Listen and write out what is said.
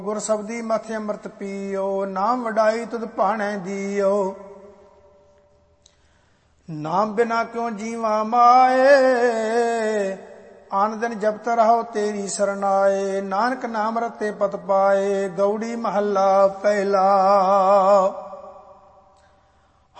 ਗੁਰ ਸਬਦੀ ਮਥਿ ਅੰਮ੍ਰਿਤ ਪੀਓ, ਨਾਮ ਵਡਾਈ ਤੁਧ ਭਾਣੈ ਦੀਓ। ਨਾਮ ਬਿਨਾ ਕਿਉ ਜੀਵਾ ਮਾਏ, ਆਨ ਦਿਨ ਜਪਤ ਰਹੋ ਤੇਰੀ ਸਰਨਾਏ। ਨਾਨਕ ਨਾਮ ਰਤੇ ਪਤ ਪਾਏ, ਗੌੜੀ ਮਹੱਲਾ ਪਹਿਲਾ।